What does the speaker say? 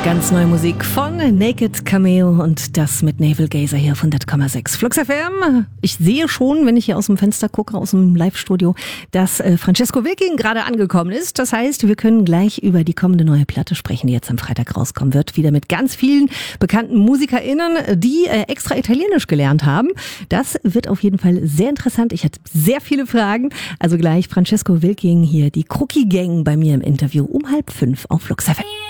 Ganz neue Musik von Naked Cameo und das mit Navel Gazer hier von Dat,6 Flux FM. Ich sehe schon, wenn ich hier aus dem Fenster gucke, aus dem Live-Studio, dass Francesco Wilking gerade angekommen ist. Das heißt, wir können gleich über die kommende neue Platte sprechen, die jetzt am Freitag rauskommen wird. Wieder mit ganz vielen bekannten MusikerInnen, die extra Italienisch gelernt haben. Das wird auf jeden Fall sehr interessant. Ich hatte sehr viele Fragen. Also gleich Francesco Wilking hier, die Crookie Gang bei mir im Interview um 4:30 auf Flux FM.